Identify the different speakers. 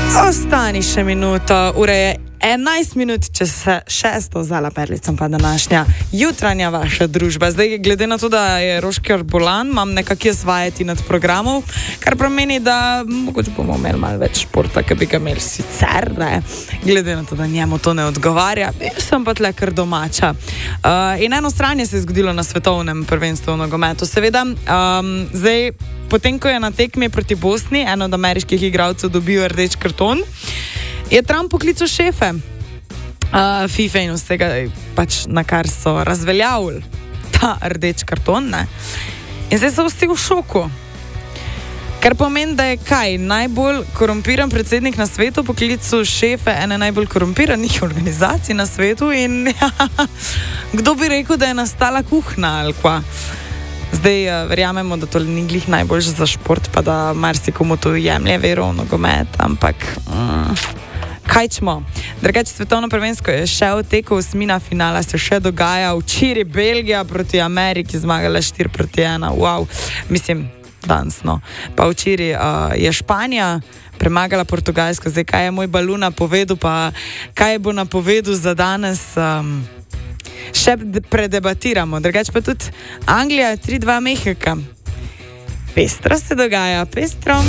Speaker 1: Ostani še minuto, ura je 11 minut, če se 6. zala perlicom pa današnja jutranja vaša družba. Zdaj, glede na to, da je Rošker bolan, imam nekakje svajati nad programov, kar pomeni, da mogoče bomo imeli malo več športa, ki bi ga imeli sicer, ne? Glede na to, da njemu to ne odgovarja, sem pa tle kar domača. In eno stranje se je zgodilo na svetovnem prvenstvu v nogometu. Seveda, zdaj, potem, ko je na tekmi proti Bosni, eno od ameriških igralcev dobil rdeč karton, je Trump poklical šefe FIFA in vsega, pač na kar so razveljavili ta rdeč karton, ne? In zdaj so vsi v šoku. Kar pomeni, da je kaj? Najbolj korumpiran predsednik na svetu poklical šefe ene najbolj korumpiranih organizacij na svetu in kdo bi rekel, da je nastala kuhna ali kva? Zdaj verjamemo, da to ni glih najboljše za šport, pa da marsikomu to jemlje vero v nogomet, ampak kaj čmo? Drugače, svetovno prvenstvo je še v teku, osmina finala se še dogaja. Včeraj Belgija proti Ameriki zmagala 4-1. Wow, mislim, danes, no. Pa včeraj je Španija premagala Portugalsko. Zdaj, kaj je moj baluna povedal, pa kaj bo napovedal za danes, še predebatiramo. Drugače pa tudi Anglija 3-2 Mehika. Pestro se dogaja, pestro.